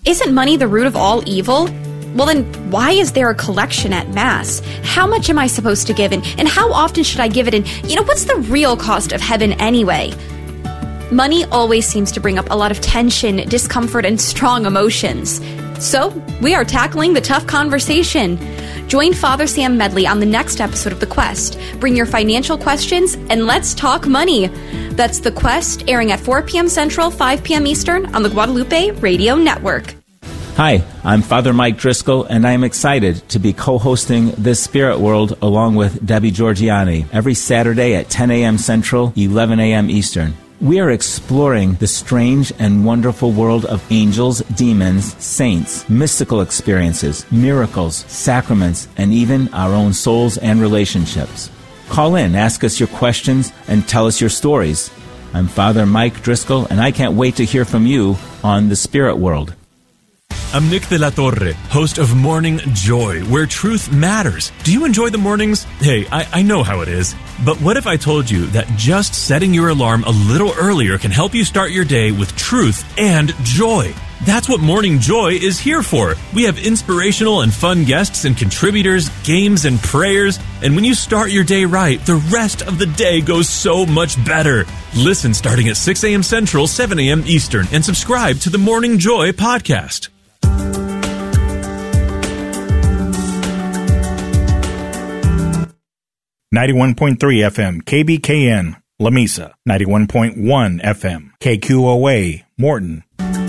Isn't money the root of all evil? Well, then why is there a collection at Mass? How much am I supposed to give, and how often should I give it? And, what's the real cost of heaven anyway? Money always seems to bring up a lot of tension, discomfort, and strong emotions. So, we are tackling the tough conversation. Join Father Sam Medley on the next episode of The Quest. Bring your financial questions, and let's talk money. That's The Quest, airing at 4 p.m. Central, 5 p.m. Eastern on the Guadalupe Radio Network. Hi, I'm Father Mike Driscoll, and I am excited to be co-hosting This Spirit World along with Debbie Georgiani every Saturday at 10 a.m. Central, 11 a.m. Eastern. We are exploring the strange and wonderful world of angels, demons, saints, mystical experiences, miracles, sacraments, and even our own souls and relationships. Call in, ask us your questions, and tell us your stories. I'm Father Mike Driscoll, and I can't wait to hear from you on The Spirit World. I'm Nick de la Torre, host of Morning Joy, where truth matters. Do you enjoy the mornings? Hey, I know how it is. But what if I told you that just setting your alarm a little earlier can help you start your day with truth and joy? That's what Morning Joy is here for. We have inspirational and fun guests and contributors, games and prayers. And when you start your day right, the rest of the day goes so much better. Listen starting at 6 a.m. Central, 7 a.m. Eastern, and subscribe to the Morning Joy podcast. 91.3 FM, KBKN, La Mesa. 91.1 FM, KQOA, Morton.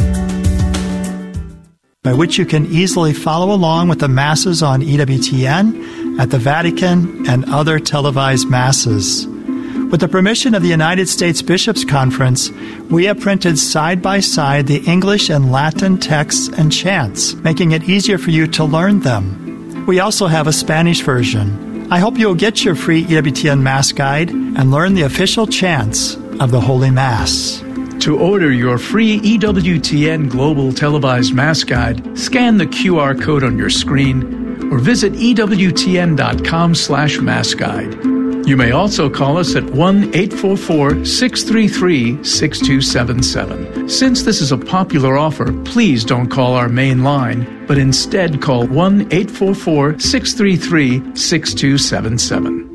By which you can easily follow along with the Masses on EWTN, at the Vatican, and other televised Masses. With the permission of the United States Bishops' Conference, we have printed side-by-side the English and Latin texts and chants, making it easier for you to learn them. We also have a Spanish version. I hope you'll get your free EWTN Mass Guide and learn the official chants of the Holy Mass. To order your free EWTN Global Televised Mass Guide, scan the QR code on your screen or visit EWTN.com/Mass Guide. You may also call us at 1-844-633-6277. Since this is a popular offer, please don't call our main line, but instead call 1-844-633-6277.